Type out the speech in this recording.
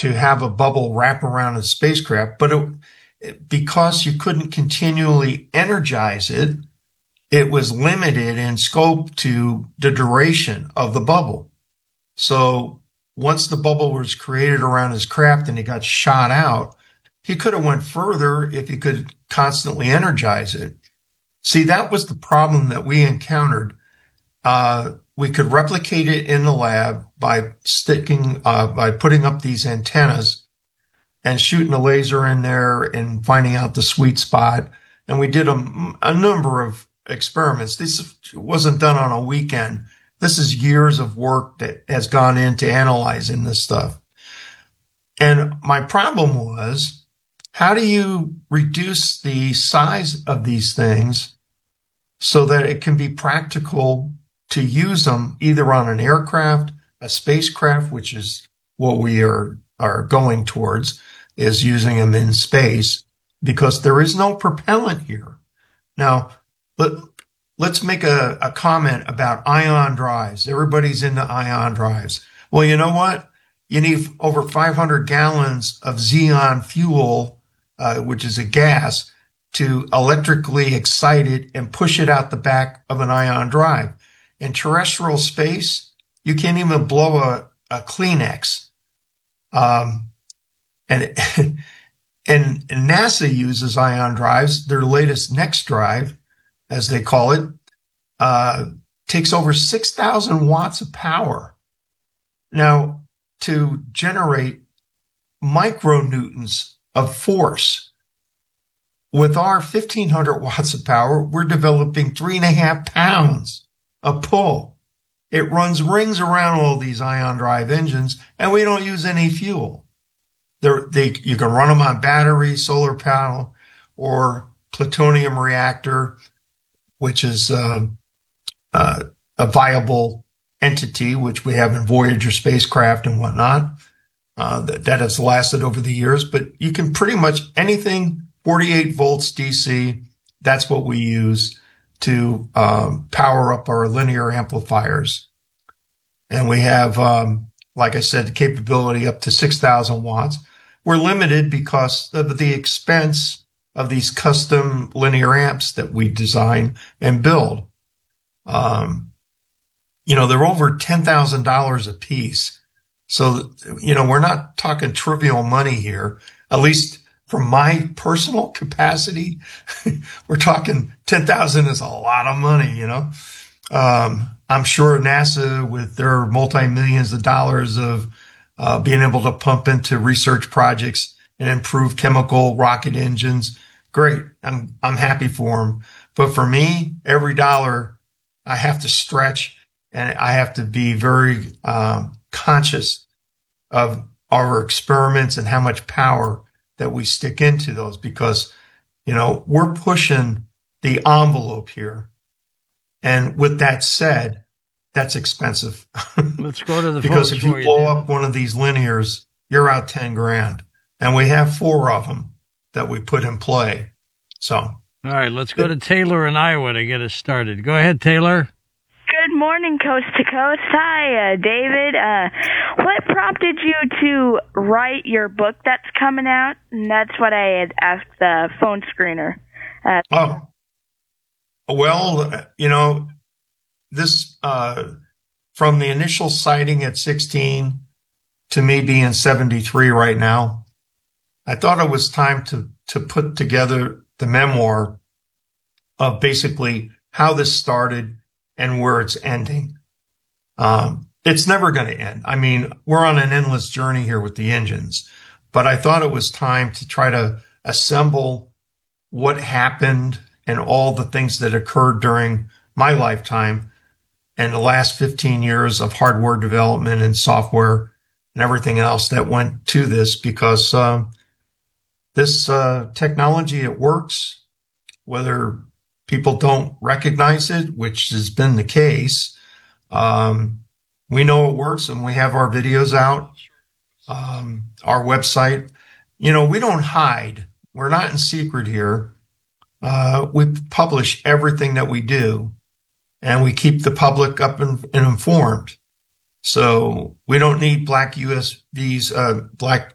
to have a bubble wrap around a spacecraft, but because you couldn't continually energize it, it was limited in scope to the duration of the bubble. So once the bubble was created around his craft and it got shot out, he could have went further if he could constantly energize it. See, that was the problem that we encountered. We could replicate it in the lab by putting up these antennas and shooting a laser in there and finding out the sweet spot. And we did a number of experiments. This wasn't done on a weekend. This is years of work that has gone into analyzing this stuff. And my problem was, how do you reduce the size of these things so that it can be practical to use them either on an aircraft, a spacecraft, which is what we are going towards, is using them in space, because there is no propellant here. Now, let's make a comment about ion drives. Everybody's into ion drives. Well, you know what? You need over 500 gallons of xenon fuel, which is a gas, to electrically excite it and push it out the back of an ion drive. In terrestrial space, you can't even blow a Kleenex. And NASA uses ion drives. Their latest Next drive, as they call it, takes over 6,000 watts of power. Now, to generate micronewtons of force, with our 1,500 watts of power, we're developing 3.5 pounds of pull. It runs rings around all these ion drive engines, and we don't use any fuel. You can run them on battery, solar panel, or plutonium reactor, which is a viable entity, which we have in Voyager spacecraft and whatnot, that has lasted over the years. But you can pretty much anything 48 volts DC, that's what we use to power up our linear amplifiers. And we have, like I said, the capability up to 6,000 watts. We're limited because of the expense of these custom linear amps that we design and build. They're over $10,000 a piece. So, we're not talking trivial money here, at least from my personal capacity. We're talking 10,000 is a lot of money, I'm sure NASA, with their multi-millions of dollars of being able to pump into research projects and improve chemical rocket engines, great. I'm happy for them. But for me, every dollar I have to stretch, and I have to be very conscious of our experiments and how much power that we stick into those, because, we're pushing the envelope here. And with that said, that's expensive. Let's go to the because if you blow up one of these linears, you're out 10 grand. And we have 4 of them that we put in play. So. All right, let's go to Taylor in Iowa to get us started. Go ahead, Taylor. Good morning, Coast to Coast. Hi, David. What prompted you to write your book that's coming out? And that's what I had asked the phone screener. This, from the initial sighting at 16 to me being 73 right now, I thought it was time to put together the memoir of basically how this started and where it's ending. It's never going to end. I mean, we're on an endless journey here with the engines, but I thought it was time to try to assemble what happened and all the things that occurred during my lifetime and the last 15 years of hardware development and software and everything else that went to this, because this technology, it works, whether people don't recognize it, which has been the case. We know it works, and we have our videos out, our website. We don't hide. We're not in secret here. We publish everything that we do, and we keep the public up and informed. So we don't need black USVs, black